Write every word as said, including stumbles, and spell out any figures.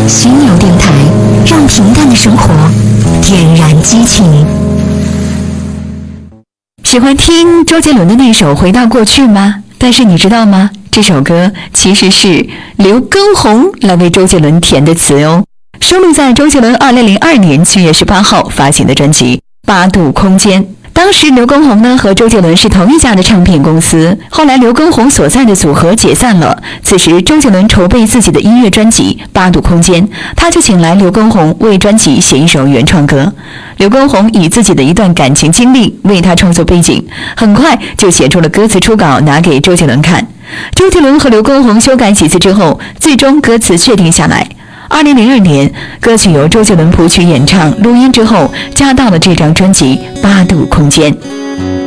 犀牛电台，让平淡的生活点燃激情。 喜欢听周杰伦的那首《回到过去》吗？但是你知道吗？这首歌其实是刘畊宏来为周杰伦填的词哟，收录在周杰伦二零零二年七月十八号发行的专辑《八度空间》。当时刘畊宏呢和周杰伦是同一家的唱片公司，后来刘畊宏所在的组合解散了。此时周杰伦筹备自己的音乐专辑《八度空间》，他就请来刘畊宏为专辑写一首原创歌。刘畊宏以自己的一段感情经历为他创作背景，很快就写出了歌词初稿拿给周杰伦看。周杰伦和刘畊宏修改几次之后，最终歌词确定下来。二零零二年，歌曲由周杰伦谱曲演唱录音之后，加到了这张专辑《八度空间》。